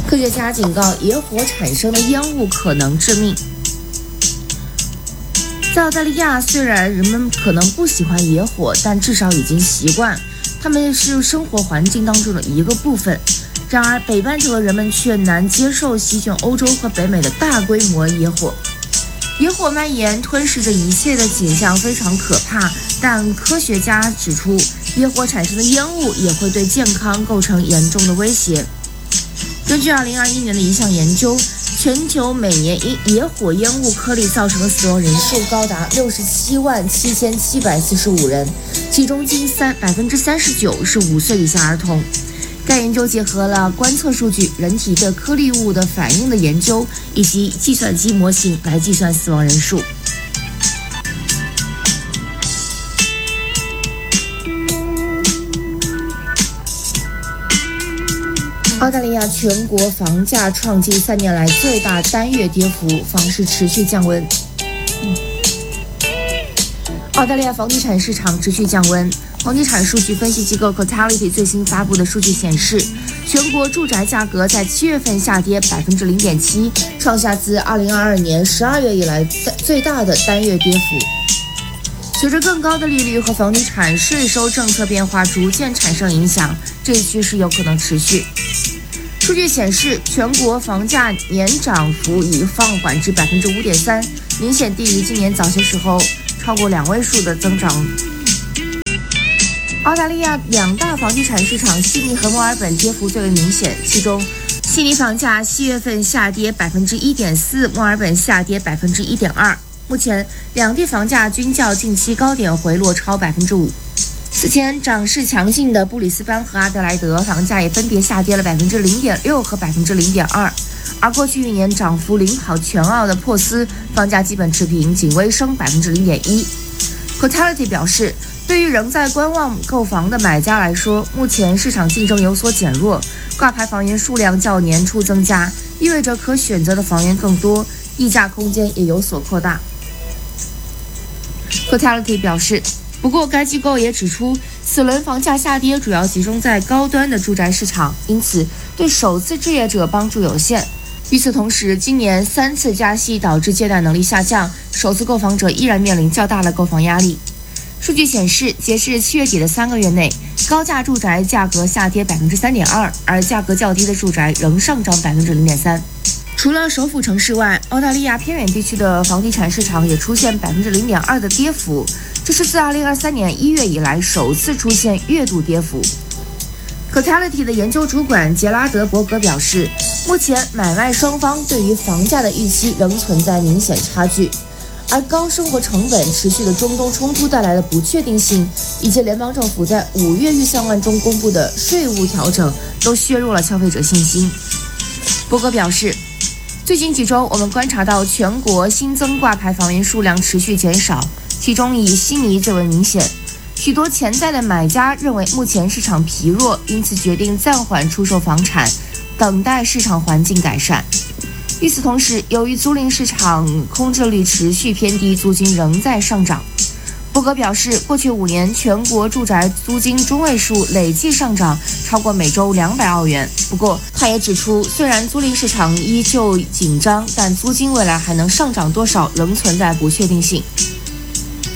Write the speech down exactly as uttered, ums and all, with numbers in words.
科学家警告，野火产生的烟雾可能致命。在澳大利亚，虽然人们可能不喜欢野火，但至少已经习惯，它们是生活环境当中的一个部分。然而，北半球的人们却难接受席卷欧洲和北美的大规模野火。野火蔓延，吞噬着一切的景象非常可怕，但科学家指出，野火产生的烟雾也会对健康构成严重的威胁。根据二零二一年的一项研究，全球每年因野火烟雾颗粒造成的死亡人数高达六十七万七千七百四十五人，其中近三百分之三十九是五岁以下儿童。该研究结合了观测数据、人体对颗粒物的反应的研究以及计算机模型来计算死亡人数。澳大利亚全国房价创近三年来最大单月跌幅，房市持续降温。嗯、澳大利亚房地产市场持续降温。房地产数据分析机构 Cotality 最新发布的数据显示，全国住宅价格在七月份下跌 百分之零点七， 创下自二零二二年十二月以来最大的单月跌幅。随着更高的利率和房地产税收政策变化逐渐产生影响，这一趋势有可能持续。数据显示，全国房价年涨幅已放缓至 百分之五点三， 明显低于今年早些时候超过两位数的增长。澳大利亚两大房地产市场悉尼和墨尔本跌幅最为明显，其中悉尼房价七月份下跌 百分之一点四， 墨尔本下跌 百分之一点二。目前两地房价均较近期高点回落超 百分之五。此前涨势强劲的布里斯班和阿德莱德房价也分别下跌了 百分之零点六 和 百分之零点二， 而过去一年涨幅领跑全澳的珀斯房价基本持平，仅微升 百分之零点一。 Cotality 表示，对于仍在观望购房的买家来说，目前市场竞争有所减弱，挂牌房源数量较年初增加，意味着可选择的房源更多，溢价空间也有所扩大。Cotality 表示，不过该机构也指出，此轮房价下跌主要集中在高端的住宅市场，因此对首次置业者帮助有限。与此同时，今年三次加息导致借贷能力下降，首次购房者依然面临较大的购房压力。数据显示，截至七月底的三个月内，高价住宅价格下跌 百分之三点二， 而价格较低的住宅仍上涨 百分之零点三。除了首府城市外，澳大利亚偏远地区的房地产市场也出现 百分之零点二 的跌幅，这是自二零二三年一月以来首次出现月度跌幅。Cotality 的研究主管杰拉德·伯格表示，目前买卖双方对于房价的预期仍存在明显差距，而高生活成本、持续的中东冲突带来的不确定性，以及联邦政府在五月预算案中公布的税务调整，都削弱了消费者信心。伯格表示，最近几周我们观察到全国新增挂牌房源数量持续减少，其中以悉尼最为明显。许多潜在的买家认为目前市场疲弱，因此决定暂缓出售房产，等待市场环境改善。与此同时，由于租赁市场空置率持续偏低，租金仍在上涨。伯格表示，过去五年全国住宅租金中位数累计上涨超过每周两百澳元。不过，他也指出，虽然租赁市场依旧紧张，但租金未来还能上涨多少仍存在不确定性。